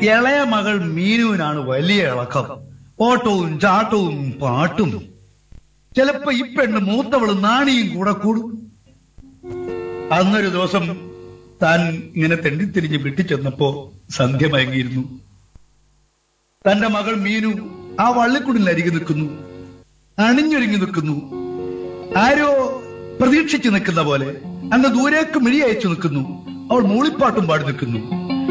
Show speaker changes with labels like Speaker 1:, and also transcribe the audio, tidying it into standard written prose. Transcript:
Speaker 1: ഇളയ മകൾ മീനുവിനാണ് വലിയ ഇളക്കം. ഓട്ടവും ചാട്ടവും പാട്ടും. ചിലപ്പോ ഈ പെണ്ണ് മൂത്തവള് നാണിയും കൂടെ കൂടും. അന്നൊരു ദിവസം താൻ ഇങ്ങനെ തെണ്ടിത്തിരിഞ്ഞ് വീട്ടിൽ ചെന്നപ്പോ സന്ധ്യ മയങ്ങിയിരുന്നു. തന്റെ മകൾ മീനു ആ വള്ളിക്കുടിലരികെ നിൽക്കുന്നു, അണിഞ്ഞൊരുങ്ങി നിൽക്കുന്നു. ആരോ പ്രതീക്ഷിച്ചു നിൽക്കുന്ന പോലെ അങ്ങ് ദൂരേക്ക് മിഴി അയച്ചു നിൽക്കുന്നു. അവൾ മൂളിപ്പാട്ടും പാടി നിൽക്കുന്നു.